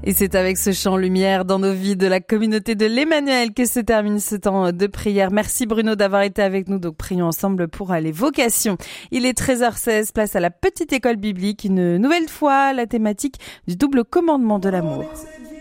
Et c'est avec ce chant lumière dans nos vies de la communauté de l'Emmanuel que se termine ce temps de prière. Merci Bruno d'avoir été avec nous. Donc prions ensemble pour les vocations. Il est 13h16, place à la petite école biblique. Une nouvelle fois, la thématique du double commandement de l'amour.